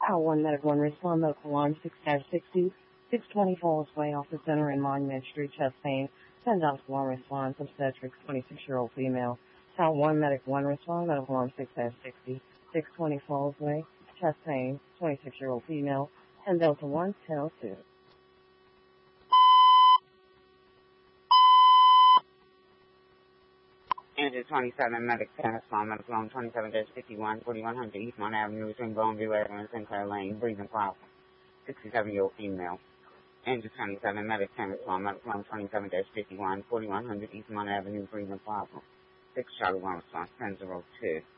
Tower 1 Medic 1 respond medical alarm 6-60, 620 Falls Way, Office Center in Monument Street, chest pain. 10 alarm response, obstetrics, 26-year-old female. Tower 1 Medic 1 respond medical alarm 6-60, 620 Falls Way, chest pain, 26-year-old female. 10 Delta 1, 1002. Engine 27, Medic 10, respond medical alarm 27-51, 4100 Eastmont Avenue, between Boneview Avenue and Sinclair Lane, breathing problem. 67-year-old female. Engine 27, Medic 10, respond medical alarm 27-51, 4100 Eastmont Avenue, breathing problem. 6 Charlie 1 response, 1002.